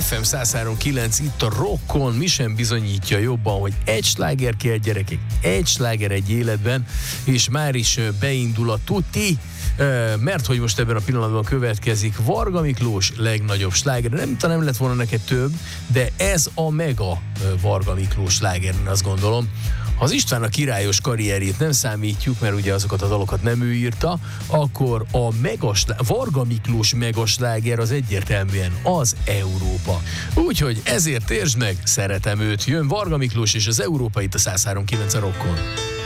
FM 103.9 itt a Rockon, mi sem bizonyítja jobban, hogy egy sláger kell, gyerekek, egy sláger egy életben, és már is beindul a tuti, mert hogy most ebben a pillanatban következik Varga Miklós legnagyobb sláger. Nem lett volna neked több, de ez a mega Varga Miklós sláger, én azt gondolom. Ha az István a királyos karrierjét nem számítjuk, mert ugye azokat a dalokat nem ő írta, akkor a Varga Miklós megasláger az egyértelműen az Európa. Úgyhogy ezért értsd meg, szeretem őt. Jön Varga Miklós és az Európa itt a 103.9 a Rockon.